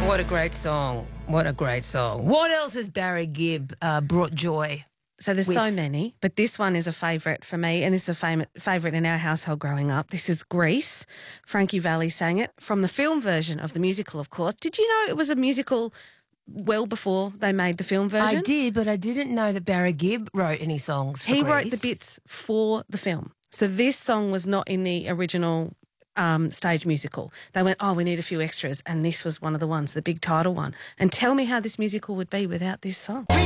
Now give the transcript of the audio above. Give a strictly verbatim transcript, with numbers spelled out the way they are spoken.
What a great song. What a great song. What else has Barry Gibb uh, brought joy? So there's with? so many, but this one is a favourite for me, and it's a fam- favourite in our household growing up. This is Grease. Frankie Valli sang it from the film version of the musical, of course. Did you know it was a musical well before they made the film version? I did, but I didn't know that Barry Gibb wrote any songs for He Grease. wrote the bits for the film. So this song was not in the original um, stage musical. They went, oh, we need a few extras, and this was one of the ones, the big title one. And tell me how this musical would be without this song.